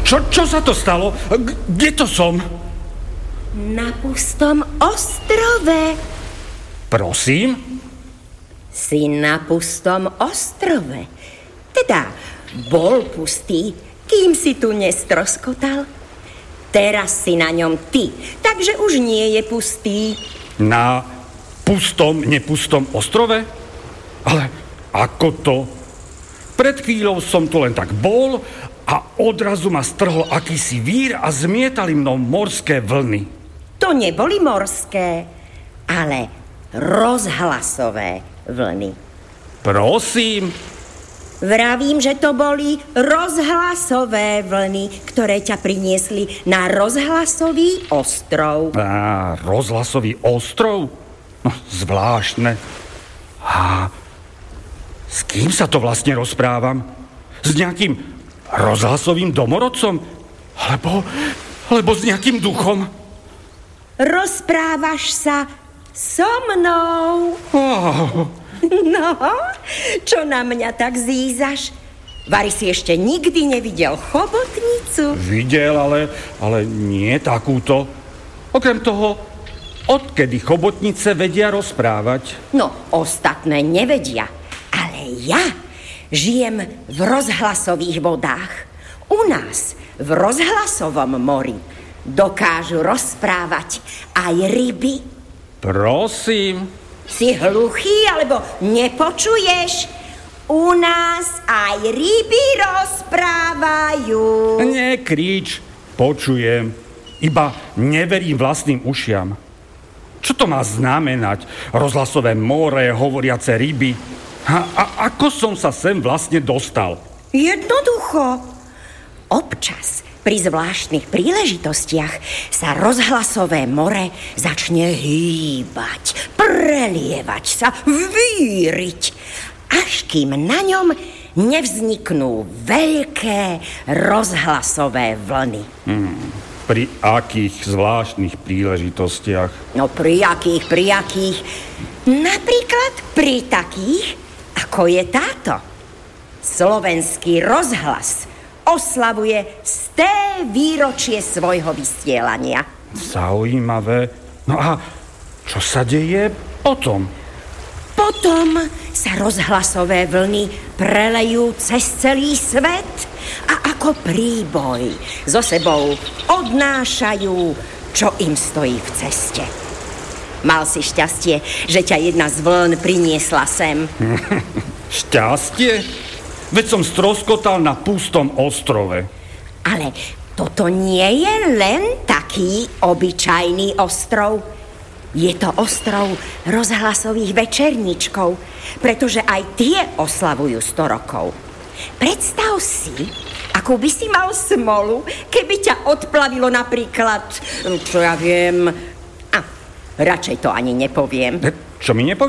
Čo sa to stalo? Kde to som? Na pustom ostrove. Prosím? Si na pustom ostrove. Teda bol pustý, kým si tu nestroskotal. Teraz si na ňom ty, takže už nie je pustý. Na pustom, nepustom ostrove? Ale ako to? Pred chvíľou som tu len tak bol a odrazu ma strhol akýsi vír a zmietali mnou morské vlny. To neboli morské, ale rozhlasové vlny. Prosím? Vravím, že to boli rozhlasové vlny, ktoré ťa priniesli na rozhlasový ostrov. Á, rozhlasový ostrov? No, zvláštne. A s kým sa to vlastne rozprávam? S nejakým rozhlasovým domorodcom? Alebo s nejakým duchom? Rozprávaš sa so mnou. Oh. No, čo na mňa tak zízaš? Vari si ešte nikdy nevidel chobotnicu? Videl, ale nie takúto. Okrem toho, odkedy chobotnice vedia rozprávať? No, ostatné nevedia. Ale ja žijem v rozhlasových vodách. U nás, v rozhlasovom mori, dokážu rozprávať aj ryby. Prosím? Si hluchý, alebo nepočuješ? U nás aj ryby rozprávajú. Nekrič, počujem. Iba neverím vlastným ušiam. Čo to má znamenať? Rozhlasové more, hovoriace ryby. A ako som sa sem vlastne dostal? Jednoducho. Občas pri zvláštnych príležitostiach sa rozhlasové more začne hýbať, prelievať sa, víriť, až kým na ňom nevzniknú veľké rozhlasové vlny. Pri akých zvláštnych príležitostiach? No pri akých? Napríklad pri takých, ako je táto. Slovenský rozhlas oslavuje 100. výročie svojho vysielania. Zaujímavé. No a čo sa deje potom? Potom sa rozhlasové vlny prelejú cez celý svet a ako príboj so sebou odnášajú, čo im stojí v ceste. Mal si šťastie, že ťa jedna z vln priniesla sem. Šťastie? Veď som stroskotal na pustom ostrove. Ale toto nie je len taký obyčajný ostrov. Je to ostrov rozhlasových večerníčkov, pretože aj tie oslavujú 100 rokov. Predstav si, akú by si mal smolu, keby ťa odplavilo napríklad, čo ja viem, radšej to ani nepoviem. Čo mi nepovieš?